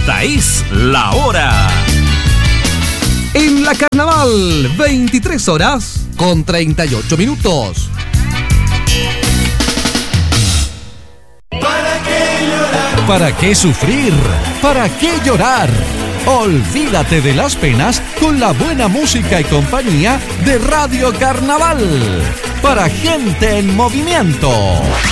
Esta es la hora. En la Carnaval, 23 horas con 38 minutos. ¿Para qué sufrir? ¿Para qué llorar? Olvídate de las penas con la buena música y compañía de Radio Carnaval. Para gente en movimiento.